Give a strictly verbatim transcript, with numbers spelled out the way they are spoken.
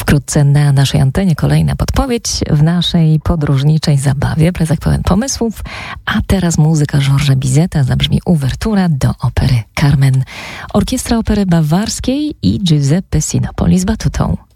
Wkrótce na naszej antenie kolejna podpowiedź w naszej podróżniczej zabawie. Plecak pełen pomysłów, a teraz muzyka Georgesa Bizeta, zabrzmi uwertura do opery Carmen. Orkiestra Opery Bawarskiej i Giuseppe Sinopoli z batutą.